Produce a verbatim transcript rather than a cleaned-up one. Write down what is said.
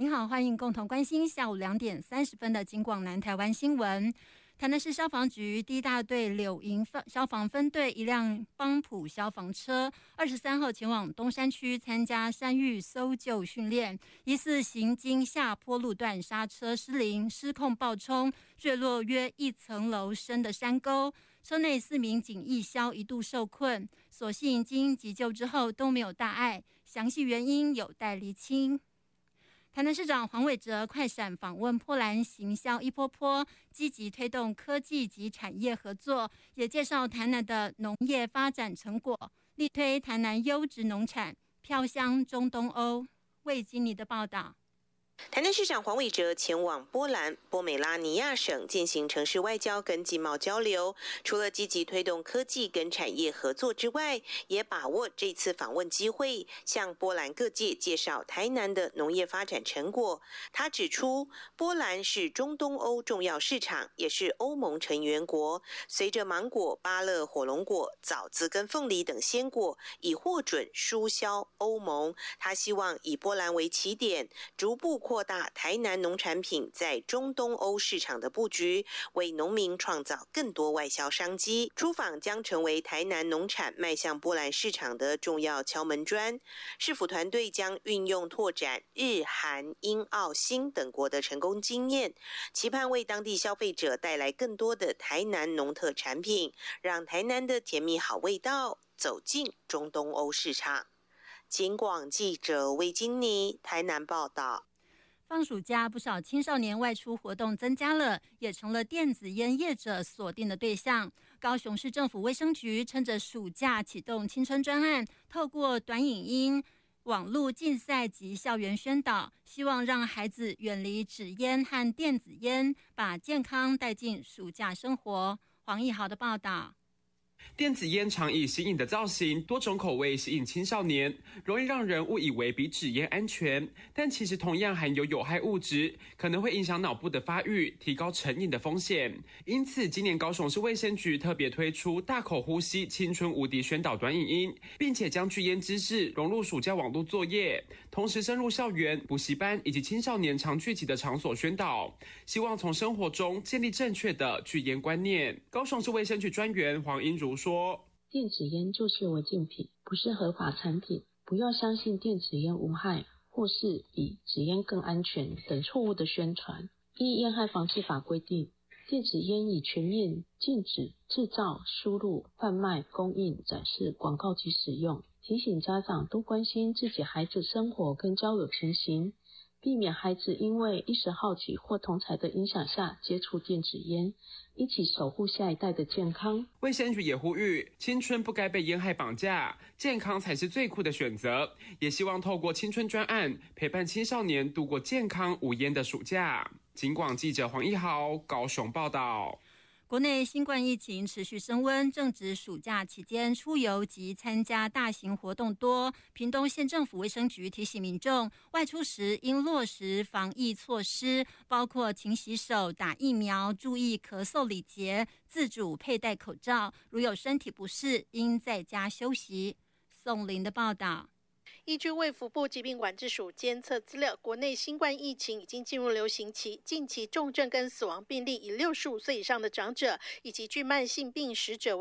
您好，欢迎共同关心下午两点三十分的警广南台湾新闻。台南市消防局第一大队柳营消防分队一辆邦普消防车，二十三号前往东山区参加山域搜救训练，疑似行经下坡路段刹车失灵，失控爆冲，坠落约一层楼深的山沟。车内四名警义消一度受困，所幸经急救之后都没有大碍，详细原因有待厘清。台南市长黄伟哲快闪访问波兰行销一波波，积极推动科技及产业合作，也介绍台南的农业发展成果，力推台南优质农产，飘香中东欧。魏经理的报道。 台南市长黄伟哲前往波兰、波美拉尼亚省进行城市外交跟经贸交流，除了积极推动科技跟产业合作之外，也把握这次访问机会，向波兰各界介绍台南的农业发展成果。他指出，波兰是中东欧重要市场，也是欧盟成员国。随着芒果、芭乐、火龙果、枣子跟凤梨等鲜果已获准输销欧盟，他希望以波兰为起点，逐步扩大台南农产品在中东欧市场的布局，为农民创造更多外销商机。出访将成为台南农产迈向波兰市场的重要敲门砖。市府团队将运用拓展日、韩、英、澳、新等国的成功经验，期盼为当地消费者带来更多的台南农特产品，让台南的甜蜜好味道走进中东欧市场。警广记者魏金妮台南报道。 放暑假，不少青少年外出活动增加了，也成了电子烟业者锁定的对象。高雄市政府卫生局趁着暑假启动青春专案，透过短影音、网络竞赛及校园宣导，希望让孩子远离纸烟和电子烟，把健康带进暑假生活。黄义豪的报道。 电子烟常以新颖的造型、多种口味吸引青少年，容易让人误以为比纸烟安全，但其实同样含有有害物质，可能会影响脑部的发育，提高成瘾的风险。因此，今年高雄市卫生局特别推出大口呼吸青春无敌宣导短影音，并且将拒烟知识融入暑假网络作业，同时深入校园、补习班以及青少年常聚集的场所宣导，希望从生活中建立正确的拒烟观念。高雄市卫生局专员黄英如说， 电子烟就是违禁品，不是合法产品，不要相信电子烟无害或是比纸烟更安全等错误的宣传。依烟害防治法规定，电子烟已全面禁止制造、输入、贩卖、供应、展示、广告及使用。提醒家长多关心自己孩子生活跟交友情形，避免孩子因为一时好奇或同侪的影响下接触电子烟，一起守护下一代的健康。 卫生局也呼吁，青春不该被烟害绑架，健康才是最酷的选择。也希望透过青春专案，陪伴青少年度过健康无烟的暑假。警广记者黄一豪高雄报道。 国内新冠疫情持续升温，正值暑假期间，出游及参加大型活动多。屏东县政府卫生局提醒民众，外出时应落实防疫措施，包括勤洗手、打疫苗、注意咳嗽礼节、自主佩戴口罩。如有身体不适，应在家休息。宋玲的报道。 依据卫福部疾病管制署监测资料，国内新冠疫情已经进入流行期，近期重症跟死亡病例以六十五岁以上的长者以及具慢性病史者